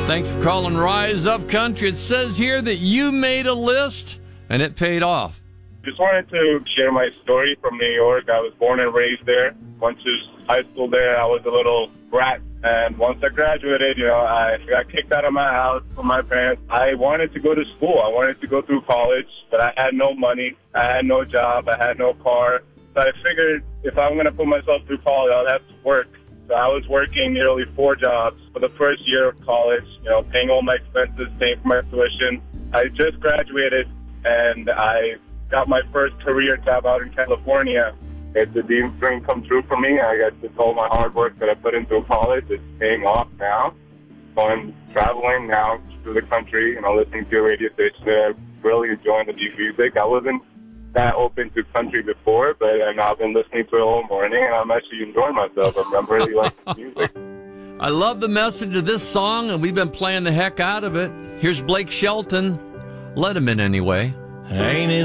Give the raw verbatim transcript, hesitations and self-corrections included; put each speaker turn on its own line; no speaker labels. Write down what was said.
Thanks for calling Rise Up Country. It says here that you made a list, and it paid off.
Just wanted to share my story from New York. I was born and raised there. Went to high school there. I was a little brat. And once I graduated, you know, I got kicked out of my house from my parents. I wanted to go to school. I wanted to go through college, but I had no money. I had no job. I had no car. So I figured if I'm going to put myself through college, I'll have to work. So I was working nearly four jobs for the first year of college, you know, paying all my expenses, paying for my tuition. I just graduated, and I got my first career job out in California. It's a dream come true for me. I got just all my hard work that I put into college is paying off now. So I'm traveling now through the country, you know, listening to a radio station that I really enjoying the deep music. I wasn't that open to country before, but and I've been listening to it all morning, and I'm actually enjoying myself. I'm, I'm really liking the music.
I love the message of this song, and we've been playing the heck out of it. Here's Blake Shelton. Let him in anyway.
Ain't it